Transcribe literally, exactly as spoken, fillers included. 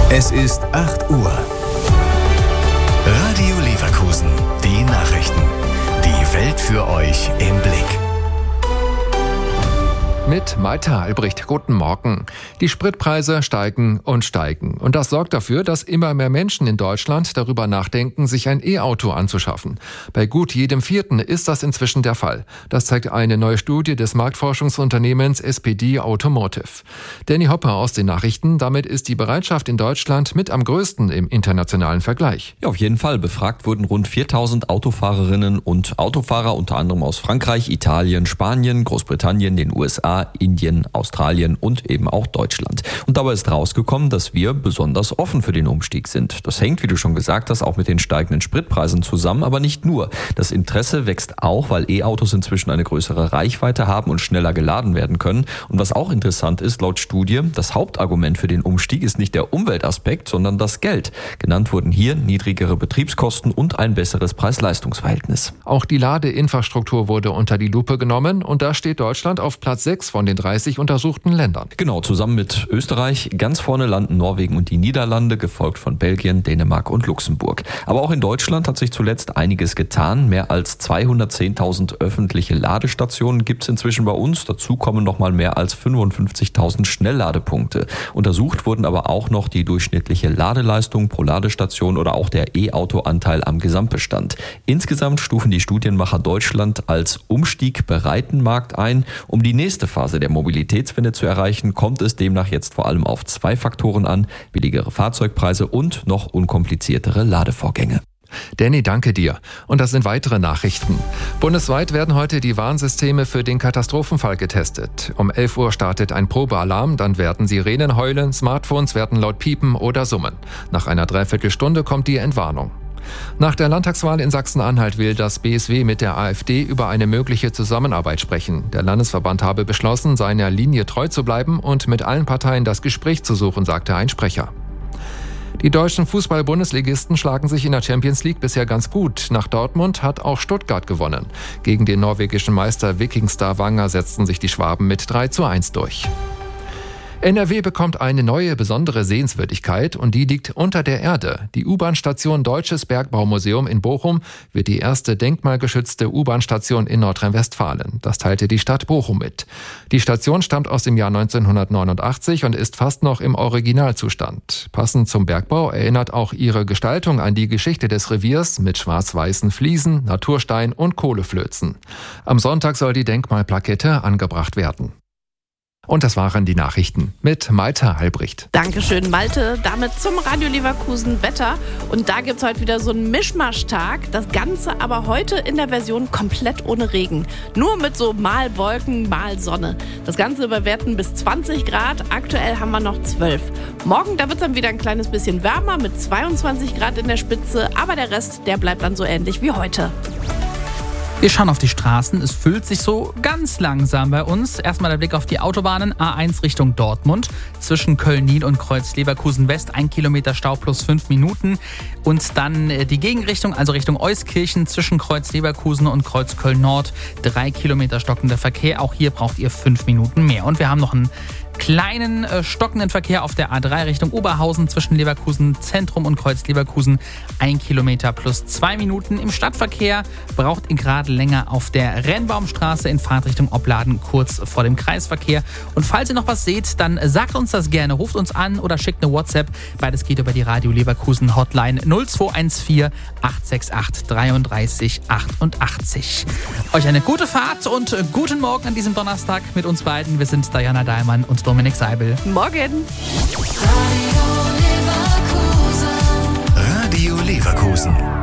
Es ist acht Uhr. Radio Leverkusen, die Nachrichten. Die Welt für euch im Blick. Mit Maita Albrecht, guten Morgen. Die Spritpreise steigen und steigen. Und das sorgt dafür, dass immer mehr Menschen in Deutschland darüber nachdenken, sich ein E-Auto anzuschaffen. Bei gut jedem Vierten ist das inzwischen der Fall. Das zeigt eine neue Studie des Marktforschungsunternehmens S P D Automotive. Danny Hopper aus den Nachrichten. Damit ist die Bereitschaft in Deutschland mit am größten im internationalen Vergleich. Ja, auf jeden Fall. Befragt wurden rund viertausend Autofahrerinnen und Autofahrer, unter anderem aus Frankreich, Italien, Spanien, Großbritannien, den U S A, Indien, Australien und eben auch Deutschland. Und dabei ist rausgekommen, dass wir besonders offen für den Umstieg sind. Das hängt, wie du schon gesagt hast, auch mit den steigenden Spritpreisen zusammen, aber nicht nur. Das Interesse wächst auch, weil E-Autos inzwischen eine größere Reichweite haben und schneller geladen werden können. Und was auch interessant ist, laut Studie, das Hauptargument für den Umstieg ist nicht der Umweltaspekt, sondern das Geld. Genannt wurden hier niedrigere Betriebskosten und ein besseres Preis-Leistungs-Verhältnis. Auch die Ladeinfrastruktur wurde unter die Lupe genommen und da steht Deutschland auf Platz sechs von den dreißig untersuchten Ländern. Genau, zusammen mit Österreich. Ganz vorne landen Norwegen und die Niederlande, gefolgt von Belgien, Dänemark und Luxemburg. Aber auch in Deutschland hat sich zuletzt einiges getan. Mehr als zweihundertzehntausend öffentliche Ladestationen gibt es inzwischen bei uns. Dazu kommen noch mal mehr als fünfundfünfzigtausend Schnellladepunkte. Untersucht wurden aber auch noch die durchschnittliche Ladeleistung pro Ladestation oder auch der E-Auto-Anteil am Gesamtbestand. Insgesamt stufen die Studienmacher Deutschland als umstiegbereiten Markt ein. Um die nächste Phase der Mobilitätswende zu erreichen, kommt es demnach jetzt vor allem auf zwei Faktoren an: billigere Fahrzeugpreise und noch unkompliziertere Ladevorgänge. Danny, danke dir. Und das sind weitere Nachrichten. Bundesweit werden heute die Warnsysteme für den Katastrophenfall getestet. Um elf Uhr startet ein Probealarm, dann werden Sirenen heulen, Smartphones werden laut piepen oder summen. Nach einer Dreiviertelstunde kommt die Entwarnung. Nach der Landtagswahl in Sachsen-Anhalt will das B S W mit der AfD über eine mögliche Zusammenarbeit sprechen. Der Landesverband habe beschlossen, seiner Linie treu zu bleiben und mit allen Parteien das Gespräch zu suchen, sagte ein Sprecher. Die deutschen Fußball-Bundesligisten schlagen sich in der Champions League bisher ganz gut. Nach Dortmund hat auch Stuttgart gewonnen. Gegen den norwegischen Meister Viking Stavanger setzten sich die Schwaben mit drei zu eins durch. N R W bekommt eine neue besondere Sehenswürdigkeit und die liegt unter der Erde. Die U-Bahn-Station Deutsches Bergbaumuseum in Bochum wird die erste denkmalgeschützte U-Bahn-Station in Nordrhein-Westfalen. Das teilte die Stadt Bochum mit. Die Station stammt aus dem Jahr neunzehnhundertneunundachtzig und ist fast noch im Originalzustand. Passend zum Bergbau erinnert auch ihre Gestaltung an die Geschichte des Reviers mit schwarz-weißen Fliesen, Naturstein und Kohleflözen. Am Sonntag soll die Denkmalplakette angebracht werden. Und das waren die Nachrichten mit Maita Albrecht. Dankeschön, Malte. Damit zum Radio Leverkusen Wetter. Und da gibt es heute wieder so einen Mischmaschtag. Das Ganze aber heute in der Version komplett ohne Regen. Nur mit so mal Wolken, mal Sonne. Das Ganze bei Werten bis zwanzig Grad. Aktuell haben wir noch zwölf. Morgen, da wird es dann wieder ein kleines bisschen wärmer mit zweiundzwanzig Grad in der Spitze. Aber der Rest, der bleibt dann so ähnlich wie heute. Wir schauen auf die Straßen. Es füllt sich so ganz langsam bei uns. Erstmal der Blick auf die Autobahnen. A eins Richtung Dortmund. Zwischen Köln-Nil und Kreuz-Leverkusen-West. Ein Kilometer Stau plus fünf Minuten. Und dann die Gegenrichtung, also Richtung Euskirchen. Zwischen Kreuz-Leverkusen und Kreuz-Köln-Nord. Drei Kilometer stockender Verkehr. Auch hier braucht ihr fünf Minuten mehr. Und wir haben noch einen kleinen äh, stockenden Verkehr auf der A drei Richtung Oberhausen zwischen Leverkusen Zentrum und Kreuz Leverkusen. Ein Kilometer plus zwei Minuten. Im Stadtverkehr braucht ihr gerade länger auf der Rennbaumstraße in Fahrtrichtung Opladen kurz vor dem Kreisverkehr. Und falls ihr noch was seht, dann sagt uns das gerne. Ruft uns an oder schickt eine WhatsApp. Beides geht über die Radio Leverkusen Hotline null zwei eins vier acht sechs acht drei drei achtundachtzig. Euch eine gute Fahrt und guten Morgen an diesem Donnerstag mit uns beiden. Wir sind Diana Dahlmann und Dominik Seibel. Morgen. Radio Leverkusen.